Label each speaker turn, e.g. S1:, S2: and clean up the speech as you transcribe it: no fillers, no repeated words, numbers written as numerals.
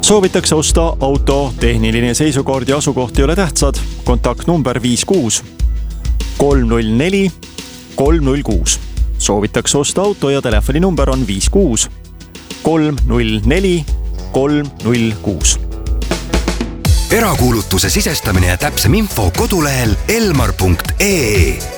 S1: Soovitakse osta auto, tehniline seisukord ja asukoht ei ole tähtsad. Kontaktnumber 56 304 306. Soovitakse osta auto ja telefoninumber on 56 304 306.
S2: Erakuulutuse sisestamine ja täpsem info kodulehel elmar.ee.